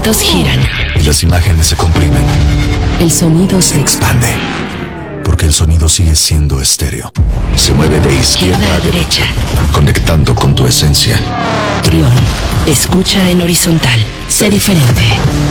aparatos giran. Y las imágenes se comprimen. El sonido Se expande. Porque el sonido sigue siendo estéreo. Se mueve de izquierda a derecha, conectando con tu esencia. Trión. Escucha en horizontal. Sé diferente.